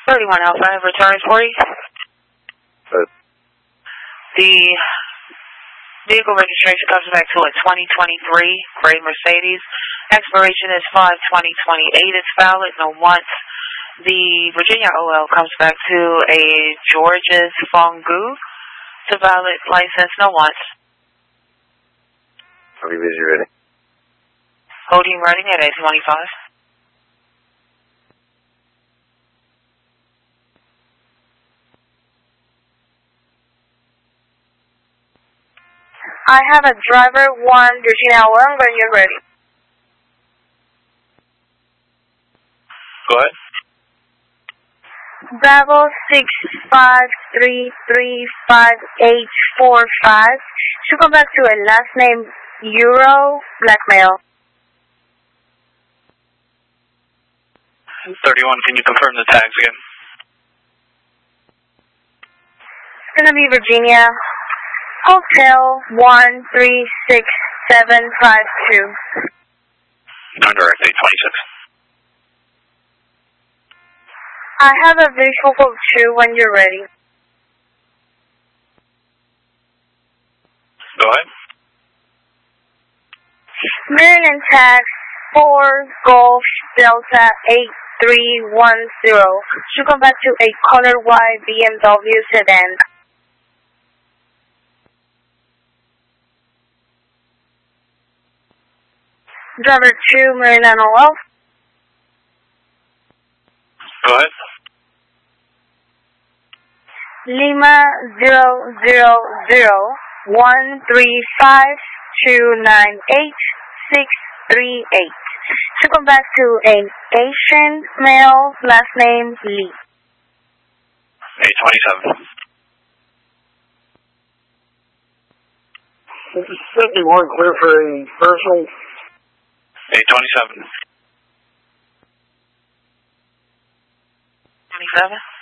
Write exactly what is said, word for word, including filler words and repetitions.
thirty-one Alpha, I have returns for you. Good. The vehicle registration comes back to a twenty twenty-three gray Mercedes. Expiration is five twenty twenty-eight. It's valid no once. The Virginia O L comes back to a George's Fongu. It's a valid license no once. I'll be busy ready. Holding running at eight twenty-five. I have a driver one Virginia O L when you're ready. Go ahead. Bravo six five three three five eight four five. Should come back to a last name Euro black male. thirty-one, can you confirm the tags again? It's gonna be Virginia Hotel one three six seven five two. Direct eight twenty-six. I have a visual code two when you're ready. Go ahead. Maryland tax four Golf Delta eight three one zero. Should come back to a color white B M W sedan. Driver two Maryland O L. Go ahead. Lima zero zero zero one three five two nine eight six three eight. Should come back to an Asian male, last name Lee. eight twenty-seven. This is fifty-one, clear for a personal. eight twenty-seven. twenty-seven.